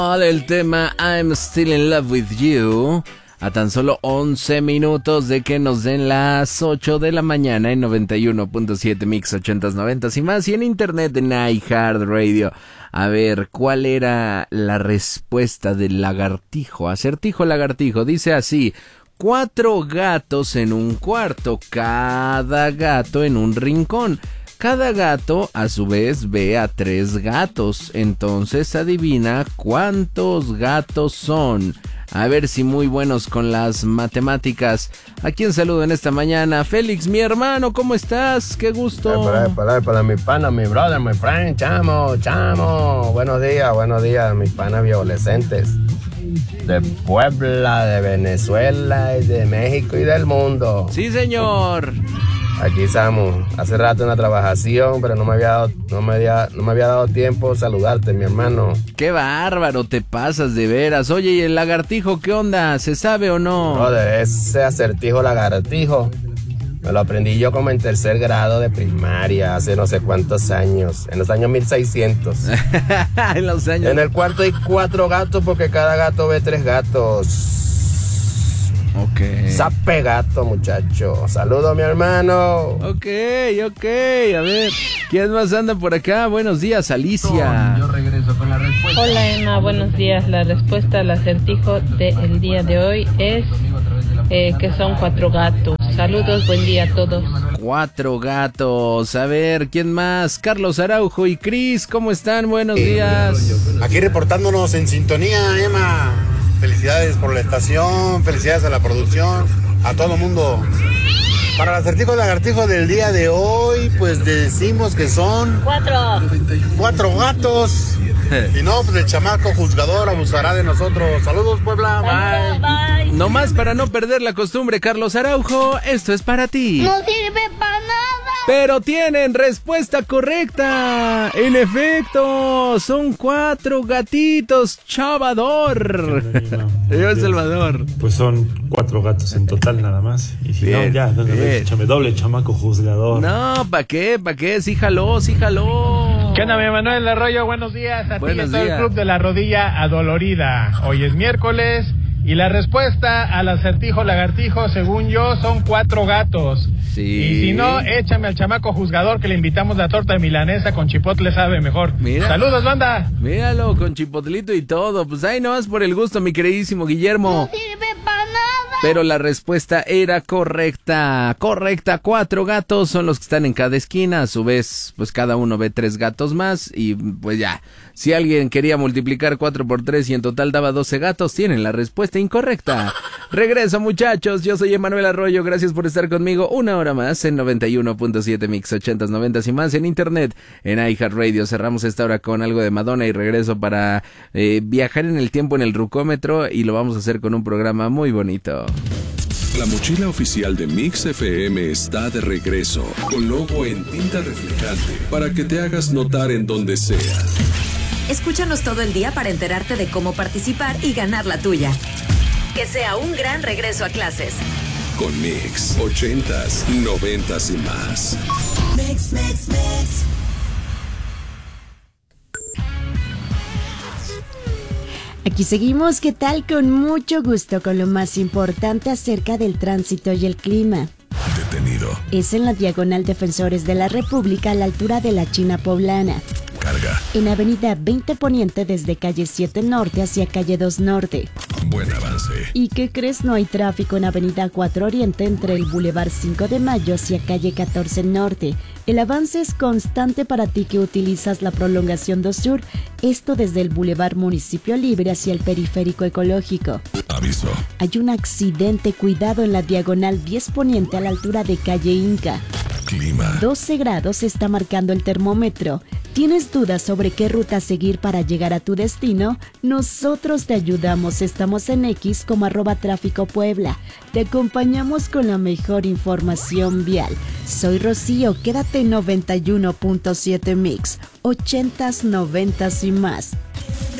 El tema I'm Still in Love with You. A tan solo 11 minutos de que nos den las 8 de la mañana en 91.7 Mix 80s, 90s y más. Y en internet en iHeartRadio. A ver, ¿cuál era la respuesta del lagartijo? Acertijo lagartijo. Dice así: 4 gatos en un cuarto, cada gato en un rincón. Cada gato, a su vez, ve a 3 gatos. Entonces, adivina cuántos gatos son. A ver si muy buenos con las matemáticas. ¿A quién saludo en esta mañana? Félix, mi hermano, ¿cómo estás? Qué gusto. Para mi pana, mi brother, mi friend, chamo. Buenos días, mis panas adolescentes. De Puebla, de Venezuela, y de México y del mundo. Sí, señor. Aquí estamos, hace rato en la trabajación, pero no me había dado tiempo saludarte, mi hermano. Qué bárbaro, te pasas de veras. Oye, ¿y el lagartijo qué onda? ¿Se sabe o no? Brother, ese acertijo lagartijo me lo aprendí yo como en 3er grado de primaria, hace no sé cuántos años, en los años 1600. En los años... En el cuarto hay 4 gatos porque cada gato ve 3 gatos. Ok. Sape gato, muchacho. Saludo, mi hermano. Ok. A ver, ¿quién más anda por acá? Buenos días, Alicia. Yo regreso con la respuesta. Hola, Emma, buenos días. La respuesta al acertijo del día de hoy es que son 4 gatos. Saludos, buen día a todos. 4 gatos. A ver, ¿quién más? Carlos Araujo y Cris, ¿cómo están? Buenos días. Aquí reportándonos en sintonía, Emma. Felicidades por la estación, felicidades a la producción, a todo el mundo. Para el acertijo lagartijo del día de hoy, pues decimos que son 4 gatos. Y no, pues el chamaco juzgador abusará de nosotros. Saludos, Puebla, Bye. No más para no perder la costumbre, Carlos Araujo, esto es para ti. No sirve para nada. Pero tienen respuesta correcta. En efecto, son 4 gatitos, chavador. Yo, Salvador. Pues son 4 gatos en total nada más. Y si Bien, no, ya, doble chamaco juzgador. No, ¿para qué? Sí jaló. ¿Qué onda, mi Manuel Arroyo? Buenos días a ti y a todo el club de la rodilla adolorida. Hoy es miércoles y la respuesta al acertijo lagartijo, según yo, son 4 gatos. Sí. Y si no, échame al chamaco juzgador que le invitamos la torta milanesa con chipotle, sabe mejor. Mira. Saludos, banda. Míralo, con chipotlito y todo. Pues ahí nomás por el gusto, mi queridísimo Guillermo. No sirve para nada. Pero la respuesta era correcta. 4 gatos son los que están en cada esquina. A su vez, pues cada uno ve 3 gatos más. Y pues ya, si alguien quería multiplicar 4 por 3 y en total daba 12 gatos, tienen la respuesta incorrecta. Regreso, muchachos. Yo soy Emanuel Arroyo. Gracias por estar conmigo una hora más en 91.7 Mix 80s, 90s y más en internet, en iHeartRadio. Cerramos esta hora con algo de Madonna y regreso para viajar en el tiempo en el rucómetro, y lo vamos a hacer con un programa muy bonito. La mochila oficial de Mix FM está de regreso, con logo en tinta reflejante, para que te hagas notar en donde sea. Escúchanos todo el día para enterarte de cómo participar y ganar la tuya. Que sea un gran regreso a clases. Con Mix 80s, 90s y más. Mix. Aquí seguimos, ¿qué tal? Con mucho gusto con lo más importante acerca del tránsito y el clima. Detenido. Es en la diagonal Defensores de la República a la altura de la China Poblana. Carga. En avenida 20 Poniente desde calle 7 Norte hacia calle 2 Norte. Buen avance. ¿Y qué crees? No hay tráfico en avenida 4 Oriente entre el Boulevard 5 de Mayo hacia calle 14 Norte. El avance es constante para ti que utilizas la prolongación 2 Sur, esto desde el Boulevard Municipio Libre hacia el Periférico Ecológico. Aviso. Hay un accidente, cuidado en la diagonal 10 Poniente a la altura de calle Inca. Clima. 12 grados está marcando el termómetro. ¿Tienes dudas sobre qué ruta seguir para llegar a tu destino? Nosotros te ayudamos. Estamos en X como @tráfico Puebla. Te acompañamos con la mejor información vial. Soy Rocío, quédate en 91.7 Mix, 80s, 90s y más.